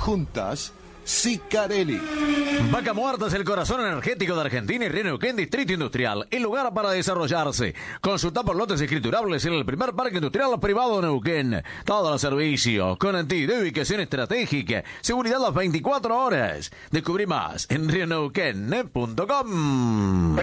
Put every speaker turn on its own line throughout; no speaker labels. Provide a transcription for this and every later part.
Juntas, Sicarelli.
Vaca Muerta es el corazón energético de Argentina y Río Neuquén, Distrito Industrial, el lugar para desarrollarse. Consulta por lotes escriturables en el primer parque industrial privado de Neuquén. Todos los servicios, conectividad y ubicación estratégica, seguridad las 24 horas. Descubrí más en rioneuquén.com.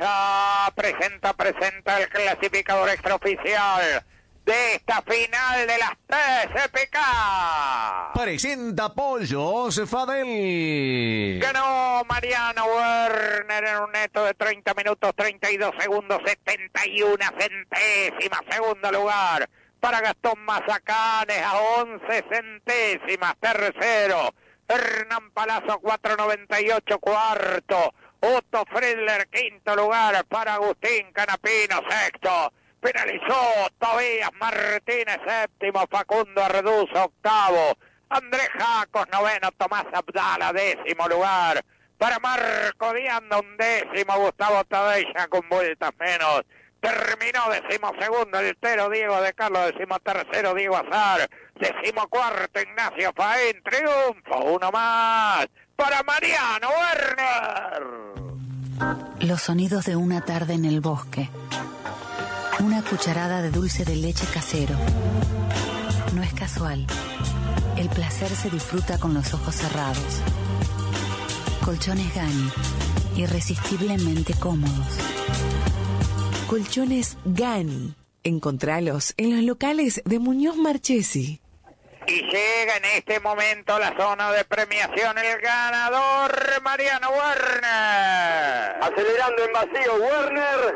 Presenta el clasificador extraoficial de esta final de las TCPK.
Presenta Pollos Fadel.
Ganó Mariano Werner en un neto de 30 minutos, 32 segundos, 71 centésimas. Segundo lugar para Gastón Mazacanes a 11 centésimas. Tercero, Hernán Palazzo, 4.98. Cuarto, Otto Friedler. Quinto lugar para Agustín Canapino. Sexto, penalizó Tobías Martínez. Séptimo, Facundo Arduzo. Octavo, Andrés Jacos. Noveno, Tomás Abdala. Décimo lugar para Marco Dianda. Undécimo, Gustavo Tadella con vueltas menos. Terminó decimosegundo el Tero Diego de Carlos. Decimotercero, Diego Azar. Decimocuarto, Ignacio Faín. Triunfo, uno más para Mariano Werner.
Los sonidos de una tarde en el bosque. Una cucharada de dulce de leche casero. No es casual. El placer se disfruta con los ojos cerrados. Colchones Gani, irresistiblemente cómodos.
Colchones Gani. Encontralos en los locales de Muñoz Marchesi.
Y llega en este momento a la zona de premiación el ganador, Mariano Werner.
Acelerando en vacío, Werner.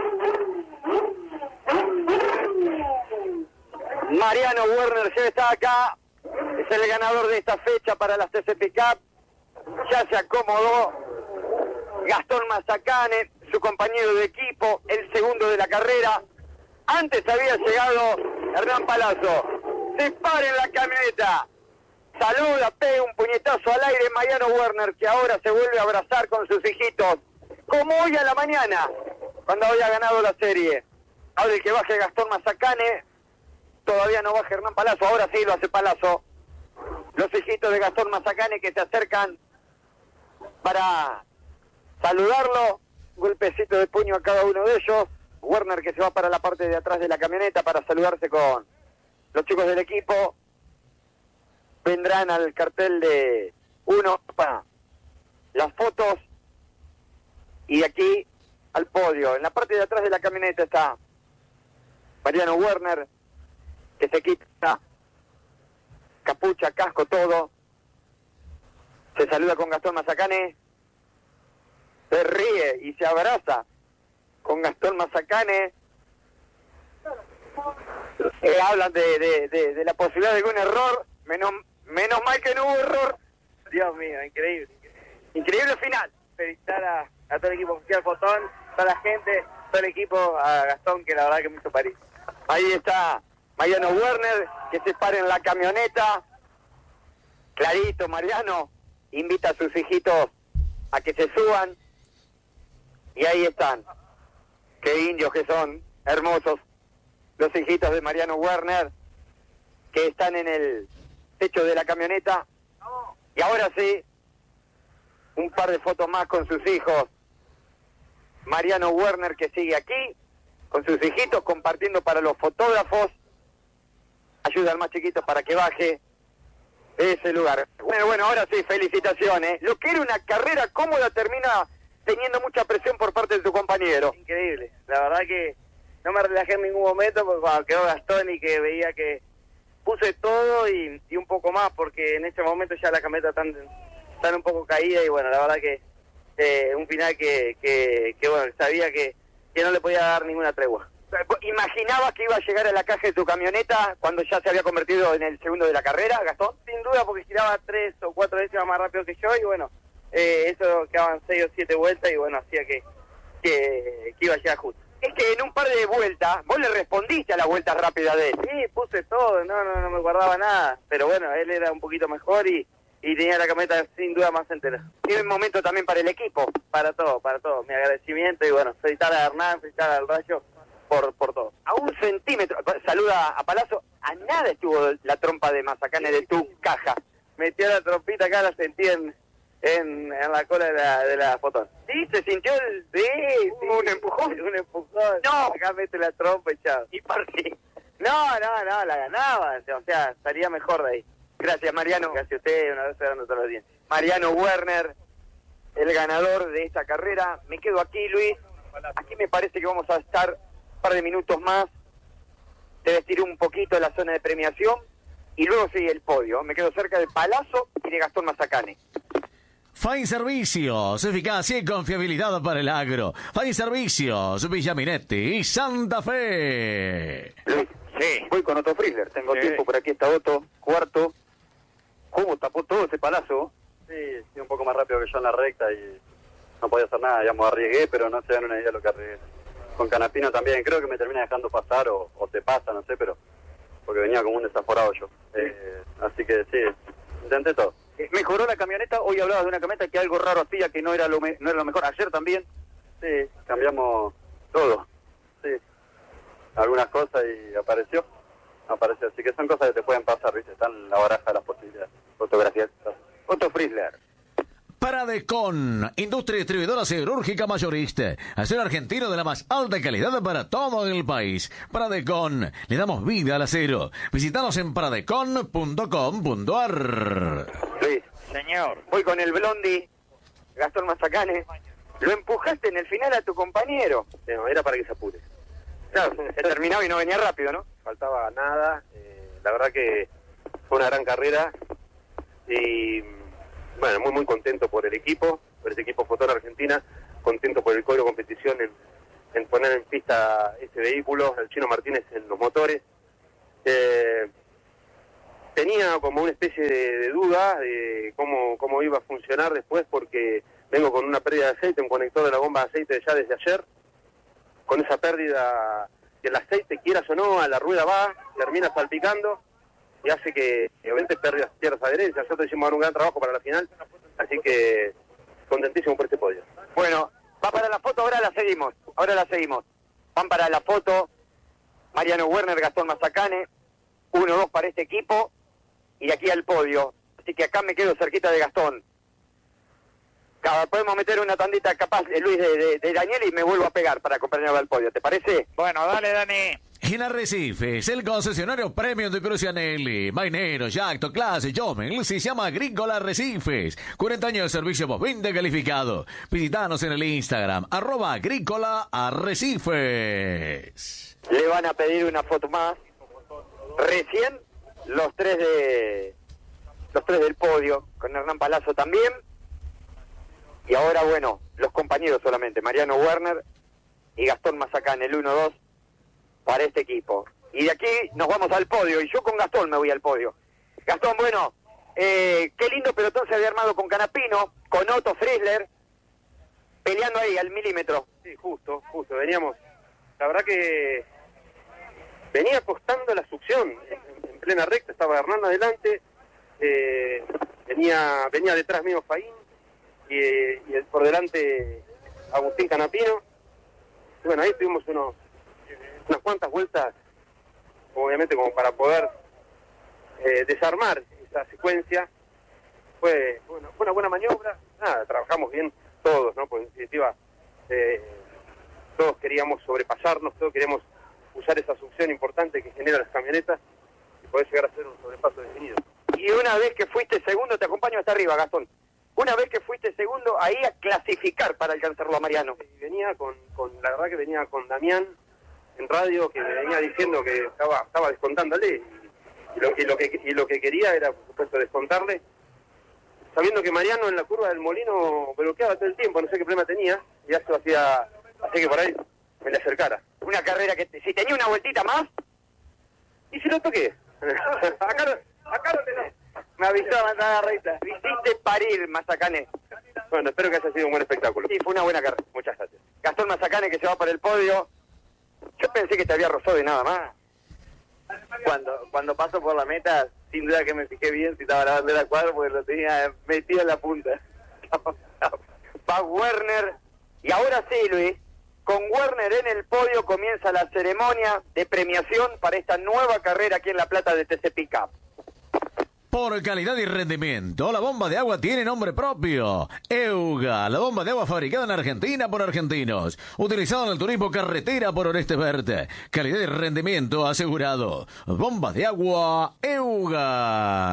Mariano Werner ya está acá. Es el ganador de esta fecha para las TCP Cup. Ya se acomodó Gastón Mazacane, su compañero de equipo, el segundo de la carrera. Antes había llegado Hernán Palazzo. Se para en la camioneta, saluda, pega un puñetazo al aire Mariano Werner, que ahora se vuelve a abrazar con sus hijitos, como hoy a la mañana, cuando había ganado la serie. Ahora el que baje Gastón Mazacane, todavía no baja Hernán Palazzo, ahora sí lo hace Palazzo. Los hijitos de Gastón Mazacane que se acercan para saludarlo, golpecito de puño a cada uno de ellos. Werner que se va para la parte de atrás de la camioneta para saludarse con los chicos del equipo. Vendrán al cartel de uno para las fotos y aquí al podio. En la parte de atrás de la camioneta está Mariano Werner, que se quita capucha, casco, todo. Se saluda con Gastón Mazacane, se ríe y se abraza con Gastón Mazacane. Hablan de la posibilidad de algún error. Menos mal que no hubo error.
Dios mío, increíble.
Increíble final.
Felicitar a todo el equipo oficial Fotón, toda la gente, todo el equipo, a Gastón, que la verdad que me hizo París.
Ahí está Mariano Werner, que se para en la camioneta. Clarito, Mariano invita a sus hijitos a que se suban. Y ahí están. Qué indios que son, hermosos. Los hijitos de Mariano Werner, que están en el techo de la camioneta. Y ahora sí, un par de fotos más con sus hijos. Mariano Werner, que sigue aquí, con sus hijitos, compartiendo para los fotógrafos. Ayuda al más chiquito para que baje de ese lugar. Bueno, ahora sí, felicitaciones. Lo que era una carrera cómoda termina teniendo mucha presión por parte de tu compañero.
Increíble, la verdad que no me relajé en ningún momento, porque cuando quedó Gastón y que veía que puse todo y un poco más, porque en este momento ya la camioneta están un poco caída, y bueno, la verdad que un final que bueno, sabía que no le podía dar ninguna tregua.
¿Imaginabas que iba a llegar a la caja de tu camioneta cuando ya se había convertido en el segundo de la carrera, Gastón?
Sin duda, porque giraba 3 o 4 décimas más rápido que yo, y bueno, eso quedaban 6 o 7 vueltas, y bueno, hacía que iba a llegar justo.
Es que en un par de vueltas, vos le respondiste a la vuelta rápida de él.
Sí, puse todo, no me guardaba nada, pero bueno, él era un poquito mejor y tenía la camioneta sin duda más entera.
Y un momento también para el equipo.
Para todo, mi agradecimiento, y bueno, felicitar a Hernán, felicitar al Rayo por todo.
A 1 centímetro, saluda a Palazzo, a nada estuvo la trompa de Mazacane de tu caja.
metió la trompita acá, la sentí en la cola de la fotón.
¿Sí? ¿Se sintió el...?
Sí,
¿Un empujón?
Un empujón.
No.
Acá mete la trompa y chao.
¿Y por qué?
No, la ganaba. O sea, estaría mejor de ahí.
Gracias, Mariano.
Gracias a usted, una vez dando todos los días.
Mariano Werner, el ganador de esta carrera. Me quedo aquí, Luis. Aquí me parece que vamos a estar un par de minutos más. Te vestiré un poquito en la zona de premiación y luego sigue el podio. Me quedo cerca de Palazzo y de Gastón Mazacane.
Fine Servicios, eficacia y confiabilidad para el agro. Fine Servicios, Villaminetti y Santa Fe.
Luis, sí. Voy con Otto Frizzler. Tengo tiempo por aquí. Está Otto, cuarto. ¿Cómo tapó todo ese Palazzo?
Sí, un poco más rápido que yo en la recta y no podía hacer nada, digamos, arriesgué, pero no se dan una idea de lo que arriesgué. Con Canapino también, creo que me termina dejando pasar o te pasa, no sé, pero porque venía como un desaforado yo. Así que sí, intenté todo.
¿Mejoró la camioneta? Hoy hablabas de una camioneta que algo raro hacía, que no era lo mejor. Ayer también.
Sí, cambiamos todo. Sí, algunas cosas y apareció. Así que son cosas que te pueden pasar, ¿viste? Están en la baraja de las posibilidades.
Fotografías. Otto Frizzler.
Paradecon, industria distribuidora siderúrgica mayorista. Acero argentino de la más alta calidad para todo el país. Paradecon, le damos vida al acero. Visítanos en paradecon.com.ar.
Luis.
Señor.
Voy con el Blondi, Gastón Mazacane. Lo empujaste en el final a tu compañero.
No, era para que se apure.
Claro, se terminaba y no venía rápido, ¿no?
Faltaba nada. La verdad que fue una gran carrera. Y bueno, muy contento por el equipo, por ese equipo Foton Argentina, contento por el código de competición en poner en pista ese vehículo, el Chino Martínez en los motores. Tenía como una especie de duda de cómo iba a funcionar después, porque vengo con una pérdida de aceite, un conector de la bomba de aceite ya desde ayer. Con esa pérdida, que el aceite, quieras o no, a la rueda va, termina salpicando y hace que obviamente pierdas adherencia. Nosotros hicimos un gran trabajo para la final, así que contentísimo por este podio.
Bueno, va para la foto, ahora la seguimos. Van para la foto Mariano Werner, Gastón Mazacane, 1-2 para este equipo y aquí al podio. Así que acá me quedo cerquita de Gastón. Podemos meter una tandita capaz, Luis, de Daniel y me vuelvo a pegar para acompañarlo al podio. ¿Te parece?
Bueno, dale, Dani.
En Arrecifes, el concesionario premium de Crucianelli, Mainero, Yacto, Clase, Jomel, se llama Agrícola Arrecifes. 40 años de servicio postventa calificado. Visitanos en el Instagram, @Agrícola Arrecifes.
Le van a pedir una foto más. Recién los tres del podio, con Hernán Palazzo también. Y ahora, bueno, los compañeros solamente, Mariano Werner y Gastón Mazacane, el 1-2 para este equipo. Y de aquí nos vamos al podio, y yo con Gastón me voy al podio. Gastón, bueno, qué lindo pelotón se había armado con Canapino, con Otto Frizzler, peleando ahí al milímetro.
Sí, justo, veníamos, la verdad que venía costando la succión, en plena recta, estaba Hernán adelante, venía detrás mío Faín, y por delante Agustín Canapino. Y bueno, ahí tuvimos unas cuantas vueltas, obviamente como para poder desarmar esa secuencia. Fue una buena maniobra. Nada, trabajamos bien todos, ¿no? Pues en definitiva todos queríamos sobrepasarnos, todos queríamos usar esa succión importante que generan las camionetas y poder llegar a hacer un sobrepaso definido.
Y una vez que fuiste segundo, te acompaño hasta arriba, Gastón. Una vez que fuiste segundo, ahí a clasificar para alcanzarlo a Mariano.
Y venía la verdad que venía con Damián en radio, que me venía diciendo que estaba descontándole, y lo que quería era, por supuesto, descontarle, sabiendo que Mariano en la curva del Molino bloqueaba todo el tiempo, no sé qué problema tenía, y eso hacía que por ahí me le acercara.
Una carrera que, si tenía una vueltita más...
Y si lo toqué. acá lo tenés.
Me avisó a mandar a la recta. Hiciste parir, Mazacane.
Bueno, espero que haya sido un buen espectáculo.
Sí, fue una buena carrera.
Muchas gracias.
Gastón Mazacane, que se va para el podio. Yo pensé que te había rozado y nada más.
Cuando paso por la meta, sin duda que me fijé bien si estaba la bandera cuadro, porque lo tenía metido en la punta.
Va Werner. Y ahora sí, Luis, con Werner en el podio comienza la ceremonia de premiación para esta nueva carrera aquí en La Plata de TC Pickup.
Por calidad y rendimiento, la bomba de agua tiene nombre propio. Euga, la bomba de agua fabricada en Argentina por argentinos. Utilizada en el turismo carretera por Orestes Verde. Calidad y rendimiento asegurado. Bomba de agua Euga.